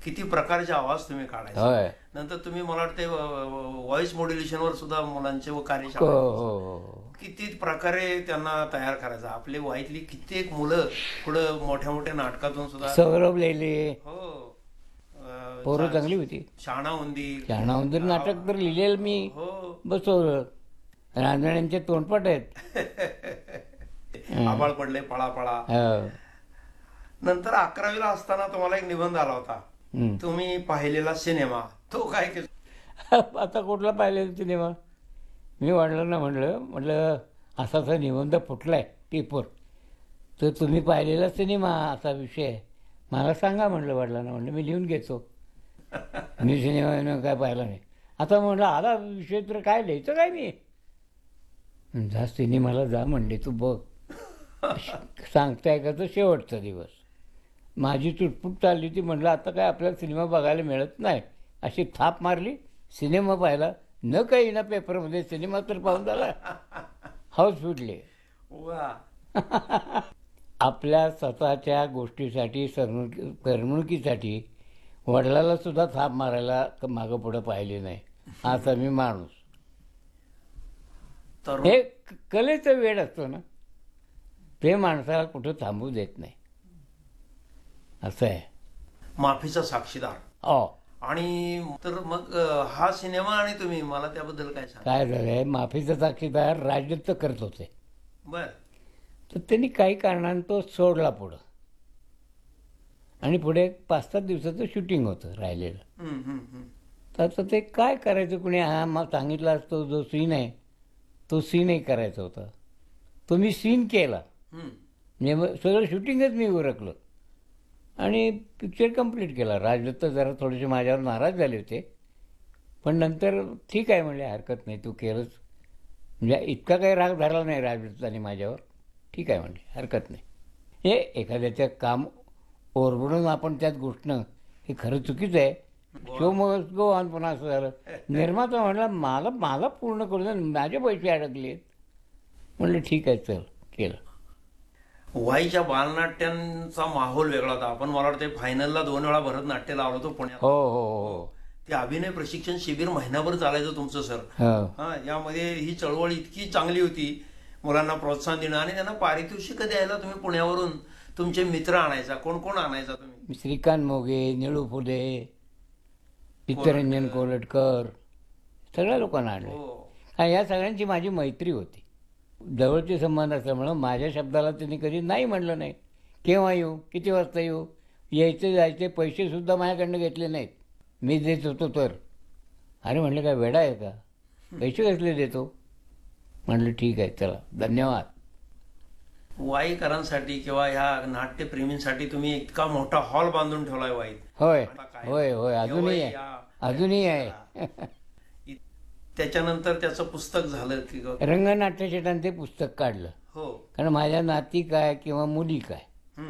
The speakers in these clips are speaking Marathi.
किती प्रकारचे आवाज तुम्ही काढायचे. होय. नंतर तुम्ही मला वाटते व्हॉइस मॉड्युलेशनवर सुद्धा मुलांचे व हो कार्यशाळा हो. किती प्रकारे त्यांना तयार करायचा. आपली वाईतली कित्येक मुलं पुढं मोठ्या मोठ्या नाटकातून सुद्धा सौरभ लेले हो पोरं चांगली होती. शहाणा उंदीर शहाणा उंदीर नाटक तर लिहिलेलं मी हो बसवलं. रांजण्यांचे तोंडपट आहेत. आबाळ पडले पळापळा. हो. नंतर 11वीला असताना तुम्हाला एक निबंध आला होता. हम्म. तुम्ही पाहिलेला सिनेमा तो काय आता कुठला पाहिलेला सिनेमा? मी वडिलांना म्हटलं असा असा निबंध फुटलाय पेपर, तर तुम्ही पाहिलेला सिनेमा असा विषय आहे, मला सांगा म्हटलं वडिलांना. म्हटलं मी लिहून घेतो. मी सिनेमा काय पाहिला नाही. आता म्हटलं आला विषय तर काय लिहायचं काय मी? जा सिनेमाला जा म्हणले, तू बघ. सांगताय का तर शेवटचा दिवस माझी चुटपुट चालली होती. म्हटलं आता काय आपल्याला सिनेमा बघायला मिळत नाही, अशी थाप मारली. सिनेमा पाहिला न काही ना पेपरमध्ये, सिनेमा तर पाहून झाला. हाऊस फिटले. वा आपल्या स्वतःच्या गोष्टीसाठी करमणुकीसाठी वडिलाला सुद्धा थाप मारायला मागं पुढं पाहिले नाही. असा मी माणूस. तर हे कलेचं वेळ असतो ना, ते माणसाला कुठं थांबू देत नाही. असं आहे. माफीचा साक्षीदार. हो. आणि तर मग हा सिनेमा आणि तुम्ही मला त्याबद्दल काय सांगा. काय झालंय, माफीचा साक्षीदार राजदत्त करत होते. बर तर त्यांनी काही कारणानं तो सोडला पुढं, आणि पुढे 5-7 दिवसाचं शूटिंग होतं राहिलेलं. तर आता ते काय करायचं, कुणी मग सांगितलं असतो जो सीन आहे तो सीनही करायचा होता. तो मी सीन केला. म्हणजे मग सगळं शूटिंगच मी उरकलं आणि पिक्चर कंप्लीट केला. राजदत्त जरा थोडेसे माझ्यावर नाराज झाले होते, पण नंतर ठीक आहे म्हणले, हरकत नाही, तू केलंच. म्हणजे इतका काही राग धरला नाही राजदत्ताने माझ्यावर. ठीक आहे म्हणले, हरकत नाही. हे एखाद्याचं काम ओरबडून आपण त्यात घुसणं हे खरं चुकीचं आहे. शो मग गो ऑन. पुन्हा असं झालं. निर्माता म्हणला मला पूर्ण करू दे, माझे पैसे अडकलेत. म्हणलं ठीक आहे, चल, केलं. वाईच्या बालनाट्यांचा माहोल वेगळा होता. आपण मला वाटतं फायनलला 2 वेळा भरतनाट्य लावलं होतं पुण्यात. हो हो हो. ते अभिनय प्रशिक्षण शिबिर महिनाभर चालायचं तुमचं सर. हो. हा यामध्ये ही चळवळ इतकी चांगली होती, मुलांना प्रोत्साहन देणं आणि त्यांना पारितोषिक द्यायला तुम्ही पुण्यावरून तुमचे मित्र आणायचा. कोण कोण आणायचा तुम्ही? श्रीकांत मोगे, निळू फुले, चित्तरंजन कोलटकर, सगळ्या लोकांना आणले. हो आणि या सगळ्यांची माझी मैत्री होती, जवळचे संबंध असल्यामुळं माझ्या शब्दाला त्यांनी कधी नाही म्हणलं नाही. केव्हा येऊ, किती वाजता येऊ, यायचे जायचे पैसेसुद्धा माझ्याकडनं घेतले नाहीत. मी देत होतो तर. अरे म्हणलं काय वेडा आहे का, पैसे कसले देतो? म्हणलं ठीक आहे, चला, धन्यवाद. वाईकरांसाठी किंवा ह्या नाट्यप्रेमींसाठी तुम्ही इतका मोठा हॉल बांधून ठेवलाय वाईत. होय आता काय? होय होय, अजूनही आहे, अजूनही आहे. त्याच्यानंतर त्याचं पुस्तक झालं की रंगनाट्यशेटांचे पुस्तक काढलं. हो. कारण माझ्या नाती काय किंवा मुली काय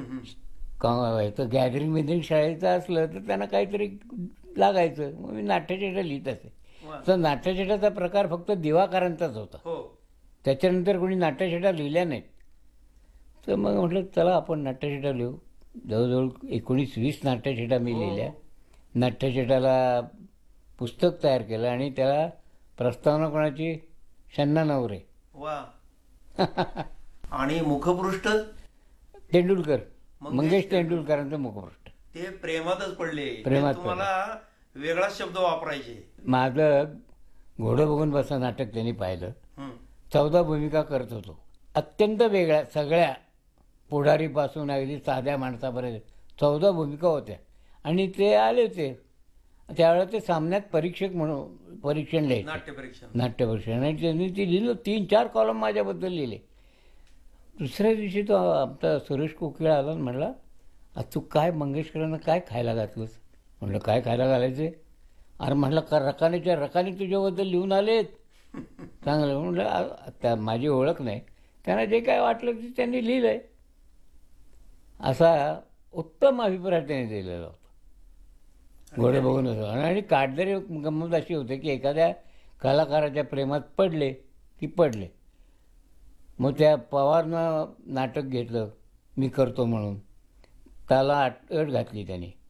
तर गॅदरिंग बिदरिंग शाळेचं असलं तर त्यांना काहीतरी लागायचं, मग मी नाट्यछटा लिहित असे. तर नाट्यछटाचा प्रकार फक्त दिवाकरांचाच होता. हो. त्याच्यानंतर कोणी नाट्यछटा लिहिल्या नाहीत. तर मग म्हटलं चला आपण नाट्यछटा लिहू. जवळजवळ 19-20 नाट्यछटा मी लिहिल्या. नाट्यछटाला पुस्तक तयार केलं आणि त्याला प्रस्तावना कोणाची? शन्ना नवरे. वा आणि मुखपृष्ठ तेंडुलकर, मंगेश तेंडुलकरांचं मुखपृष्ठ. ते प्रेमातच पडले. प्रेमात तुम्हाला वेगळा शब्द वापरायचे. माझं घोडं बघून बसा नाटक त्यांनी पाहिलं. 14 भूमिका करत होतो, अत्यंत वेगळ्या, सगळ्या पुढारीपासून अगदी साध्या माणसापर्यंत 14 भूमिका होत्या. आणि ते आले होते त्यावेळेला, ते सामन्यात परीक्षक म्हणून परीक्षण लिहायचे, नाट्यपरीक्षण. आणि त्यांनी ती लिहिलं, 3-4 कॉलम माझ्याबद्दल लिहिले. दुसऱ्या दिवशी तो आमचा सुरेश कोकिळा आला आणि म्हणला, तू काय मंगेशकरांना काय खायला घातलंस? म्हटलं काय खायला घालायचे? अरे म्हटलं का रकानेच्या रकाने तुझ्याबद्दल लिहून आलेत, चांगलं. म्हटलं त्या माझी ओळख नाही, त्यांना जे काय वाटलं ते त्यांनी लिहिलं आहे. असा उत्तम अभिप्राय त्यांनी दिलेला होता घोडं बघून. आणि काढणारी गंमत अशी होते की एखाद्या कलाकाराच्या प्रेमात पडले की पडले. मग त्या पवारनं नाटक घेतलं मी करतो म्हणून, त्याला अट घातली त्यांनी.